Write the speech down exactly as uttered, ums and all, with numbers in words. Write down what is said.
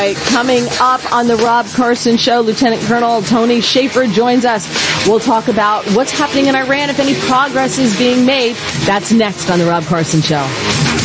Right, coming up on the Rob Carson Show, Lieutenant Colonel Tony Shaffer joins us. We'll talk about what's happening in Iran, if any progress is being made. That's next on the Rob Carson Show.